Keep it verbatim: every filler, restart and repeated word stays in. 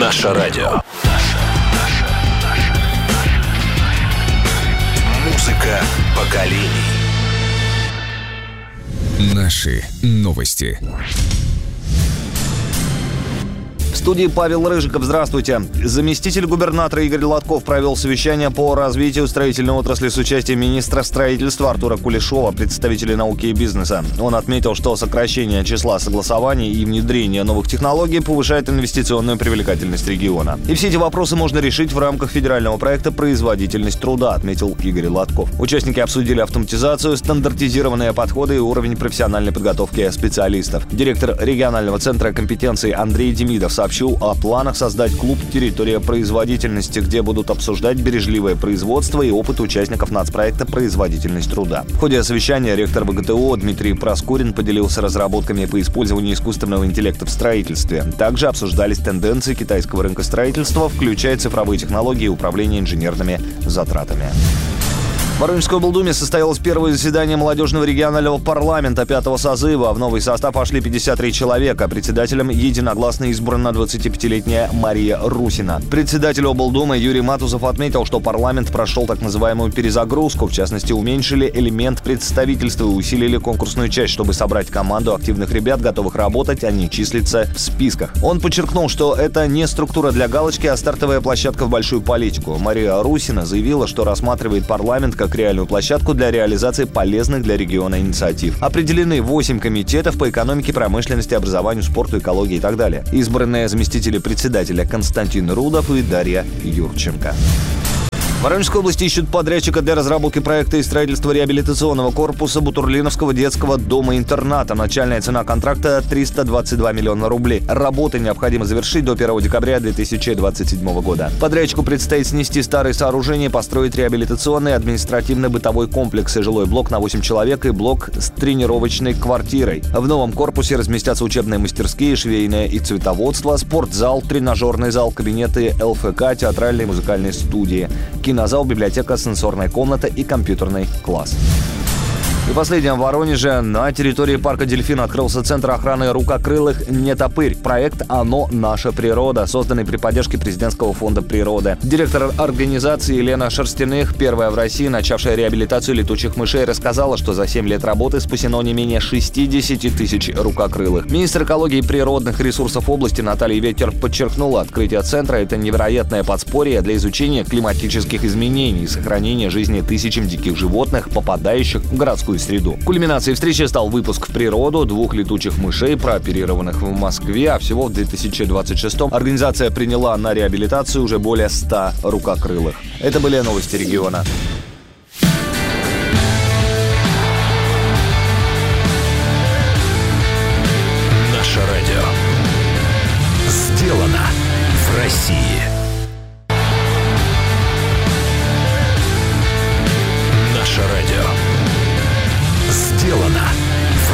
Наше радио. Музыка поколений. Наши новости. В студии Павел Рыжиков. Здравствуйте. Заместитель губернатора Игорь Лотков провел совещание по развитию строительной отрасли с участием министра строительства Артура Кулешова, представителей науки и бизнеса. Он отметил, что сокращение числа согласований и внедрение новых технологий повышает инвестиционную привлекательность региона. И все эти вопросы можно решить в рамках федерального проекта «Производительность труда», отметил Игорь Лотков. Участники обсудили автоматизацию, стандартизированные подходы и уровень профессиональной подготовки специалистов. Директор регионального центра компетенций Андрей Демидов сообщил о планах создать клуб «Территория производительности», где будут обсуждать бережливое производство и опыт участников нацпроекта «Производительность труда». В ходе совещания ректор ВГТО Дмитрий Проскурин поделился разработками по использованию искусственного интеллекта в строительстве. Также обсуждались тенденции китайского рынка строительства, включая цифровые технологии и управление инженерными затратами. В Воронежской облдуме состоялось первое заседание молодежного регионального парламента пятого созыва. В новый состав вошли пятьдесят три человека. Председателем единогласно избрана двадцатипятилетняя Мария Русина. Председатель облдумы Юрий Матузов отметил, что парламент прошел так называемую перезагрузку. В частности, уменьшили элемент представительства и усилили конкурсную часть, чтобы собрать команду активных ребят, готовых работать, а не числиться в списках. Он подчеркнул, что это не структура для галочки, а стартовая площадка в большую политику. Мария Русина заявила, что рассматривает парламент как как реальную площадку для реализации полезных для региона инициатив. Определены восемь комитетов по экономике, промышленности, образованию, спорту, экологии и так далее. Избранные заместители председателя Константин Рудов и Дарья Юрченко. В Воронежской области ищут подрядчика для разработки проекта и строительства реабилитационного корпуса Бутурлиновского детского дома-интерната. Начальная цена контракта триста двадцать два миллиона рублей. Работы необходимо завершить до первого декабря две тысячи двадцать седьмого года. Подрядчику предстоит снести старые сооружения, построить реабилитационный, административно-бытовой комплексы, жилой блок на восемь человек и блок с тренировочной квартирой. В новом корпусе разместятся учебные мастерские, швейное и цветоводство, спортзал, тренажерный зал, кабинеты ЛФК, театральные и музыкальные студии, кинозал, библиотека, сенсорная комната и компьютерный класс. И последнее в Воронеже. На территории парка «Дельфин» открылся центр охраны рукокрылых «Нетопырь». Проект «Оно. Наша природа», созданный при поддержке Президентского фонда природы. Директор организации Елена Шерстяных, первая в России, начавшая реабилитацию летучих мышей, рассказала, что за семь лет работы спасено не менее шестьдесят тысяч рукокрылых. Министр экологии и природных ресурсов области Наталья Ветер подчеркнула, открытие центра – это невероятное подспорье для изучения климатических изменений и сохранения жизни тысячам диких животных, попадающих в городскую среду. Кульминацией встречи стал выпуск в природу двух летучих мышей, прооперированных в Москве, а всего в две тысячи двадцать шестом организация приняла на реабилитацию уже более ста рукокрылых. Это были новости региона. Наше радио. Сделано в России.